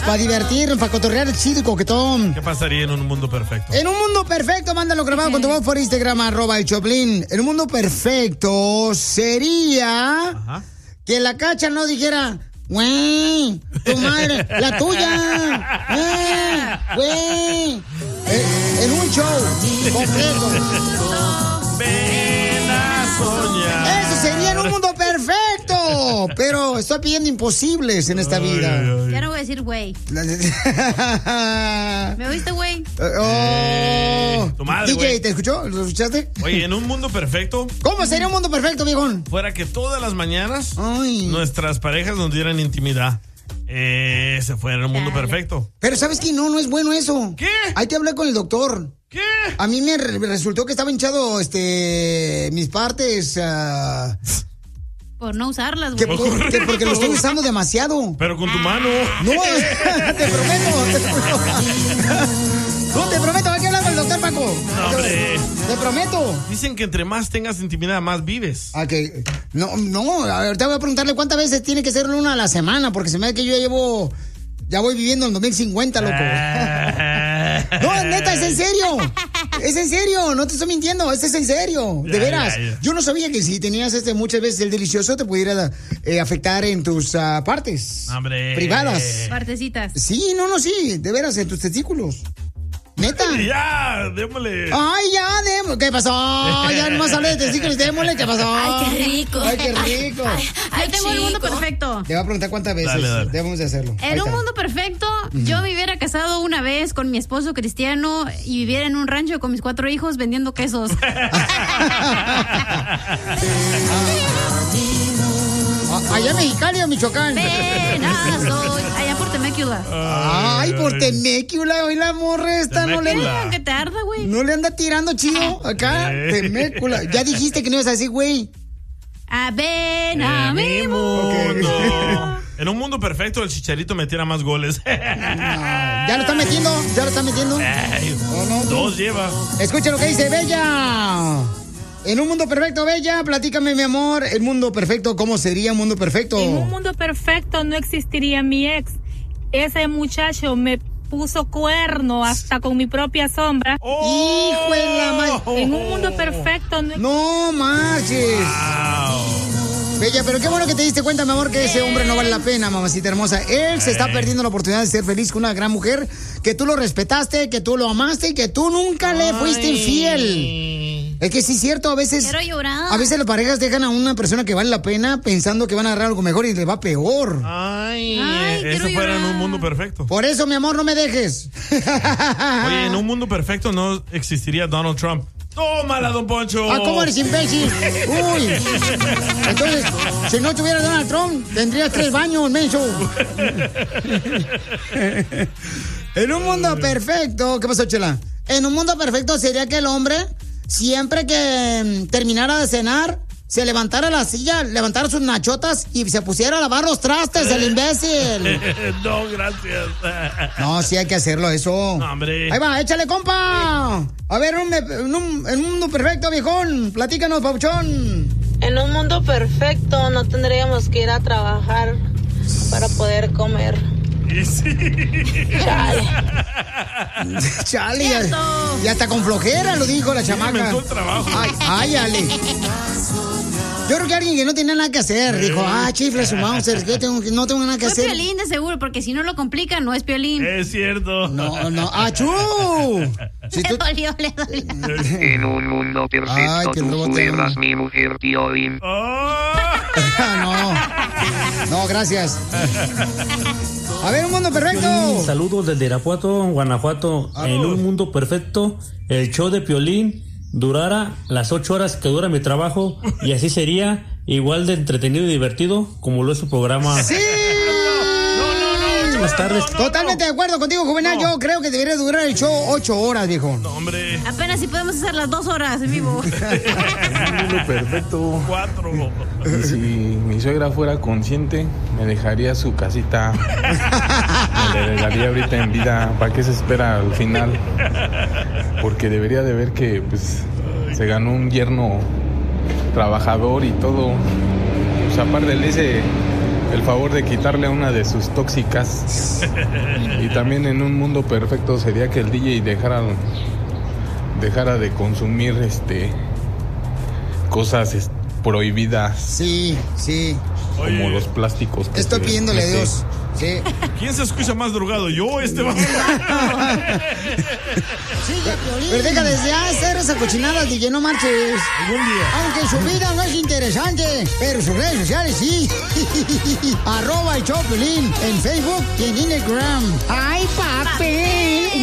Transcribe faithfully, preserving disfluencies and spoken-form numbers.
para divertirnos, para cotorrear chido y coquetón. ¿Qué pasaría en un mundo perfecto? En un mundo perfecto, mándalo grabado con tu voz por Instagram, arroba el Choplin. En un mundo perfecto sería Ajá. que la Cacha no dijera, güey, tu madre, la tuya, güey, eh, en un show completo. Ven a soñar. Eso sería en un mundo perfecto. Pero estoy pidiendo imposibles en esta ay, vida. Ay, ay. Ya no voy a decir güey. ¿Me oíste, güey? Oh. Eh, tu madre, D J, güey. ¿te escuchó? ¿Lo escuchaste? Oye, en un mundo perfecto. ¿Cómo sería un mundo perfecto, viejón? Fuera que todas las mañanas ay. nuestras parejas nos dieran intimidad. Eh, se fuera un mundo perfecto. Pero ¿sabes qué? No, no es bueno eso. ¿Qué? Ahí te hablé con el doctor. ¿Qué? A mí me re- resultó que estaba hinchado, este, mis partes. Uh, por no usarlas, güey. Que, por, que porque lo estoy usando demasiado. Pero con tu mano. No, te prometo. Te prometo. No, te prometo, hay que hablar con el doctor, Paco. No, hombre. Te prometo. Dicen que entre más tengas intimidad, más vives. Ah, que no, no, a ver, te voy a preguntarle cuántas veces tiene que ser una a la semana, porque se me da que yo ya llevo, ya voy viviendo en dos mil cincuenta, loco. No, neta, es en serio. Es en serio, no te estoy mintiendo, este es en serio, de ya, veras. Ya, ya. Yo no sabía que si tenías este muchas veces el delicioso te pudiera eh, afectar en tus uh, partes Hombre. privadas. Partecitas. Sí, no, no, sí, de veras, en tus testículos. ¿Neta? Ya, démosle. Ay, ya, démosle. ¿Qué pasó? Ya nomás hablé de testículos, démosle. ¿Qué pasó? Ay, qué rico. Ay, qué rico. Ay, ay, yo tengo chico. El mundo perfecto. Te voy a preguntar cuántas veces dale, dale. debemos de hacerlo. En un mundo perfecto, uh-huh. yo me hubiera casado una vez con mi esposo cristiano y viviera en un rancho con mis cuatro hijos vendiendo quesos. Allá en Mexicali o Michoacán. Pena soy. Allá por Temécula. Ay, por Temécula. Hoy la morra esta no le anda. Que te arda, güey. No le anda tirando chido acá. Temécula. Ya dijiste que no ibas a decir, güey. A ven a mi mundo. Okay. En un mundo perfecto, el Chicharito metiera más goles. No, ya lo está metiendo. Ya lo está metiendo. Ay, oh, no, dos lleva. Escucha lo que dice Bella. En un mundo perfecto, Bella, platícame, mi amor, el mundo perfecto, ¿cómo sería un mundo perfecto? En un mundo perfecto no existiría mi ex. Ese muchacho me puso cuerno hasta con mi propia sombra. ¡Oh! ¡Hijo de la madre! En un mundo perfecto no... ¡No marches! Wow. Bella, pero qué bueno que te diste cuenta, mi amor, que ese hombre no vale la pena, mamacita hermosa. Él se está perdiendo la oportunidad de ser feliz con una gran mujer, que tú lo respetaste, que tú lo amaste y que tú nunca le fuiste infiel. Es que sí es cierto, a veces... Quiero llorar. A veces las parejas dejan a una persona que vale la pena pensando que van a agarrar algo mejor y les va peor. Ay, Ay eso fuera en un mundo perfecto. Por eso, mi amor, no me dejes. Oye, en un mundo perfecto no existiría Donald Trump. ¡Tómala, don Poncho! Ah, ¿cómo eres imbécil? Uy. Entonces, si no tuviera Donald Trump, tendrías tres baños, menso. En un mundo perfecto... ¿Qué pasó, Chela? En un mundo perfecto sería que el hombre... Siempre que terminara de cenar, se levantara la silla, levantara sus nachotas y se pusiera a lavar los trastes, el imbécil. No, gracias. No, sí hay que hacerlo, eso. No, hombre. Ahí va, échale, compa. A ver, un, en, un, en un mundo perfecto, viejón. Platícanos, pauchón. En un mundo perfecto no tendríamos que ir a trabajar para poder comer. Y sí. Chale. Chale, ya, ya hasta con flojera lo dijo la chamaca. El trabajo. Ay, ay, Ale. Yo creo que alguien que no tiene nada que hacer dijo, ah, chifle su mouse, que tengo, no tengo nada que Fue hacer. Piolín de seguro, porque si no lo complica, no es Piolín. Es cierto. No, no, ¡achú! Si le tú... dolió, le dolió. En un mundo perfecto, Ay, tú fueras mi mujer, Piolín. Oh. No, no, gracias. A ver, un mundo perfecto. Saludos desde Irapuato, Guanajuato. Ah, en un mundo perfecto, el show de Piolín durara las ocho horas que dura mi trabajo y así sería igual de entretenido y divertido como lo es su programa. ¡Sí! Buenas tardes. Totalmente de acuerdo contigo, Juvenal. No. Yo creo que debería durar el show ocho horas, viejo. No, hombre. Apenas si podemos hacer las dos horas en vivo. Un mundo perfecto. Cuatro. Y si mi suegra fuera consciente, me dejaría su casita. Me le daría ahorita en vida. ¿Para qué se espera al final? Porque debería de ver que pues se ganó un yerno trabajador y todo. Pues aparte le dice el favor de quitarle a una de sus tóxicas. Y también en un mundo perfecto sería que el D J dejara, dejara de consumir este cosas este, prohibidas. Sí, sí. Como Oye, los plásticos. Que estoy pidiéndole a Dios. Sí. ¿Quién se escucha más drogado? ¿Yo o este vato? Pero deja desde hacer esa cochinada, D J, no marches. Algún día. Aunque su vida no es interesante, pero sus redes sociales sí. Arroba el Choplin en Facebook y en Instagram. ¡Ay, papi!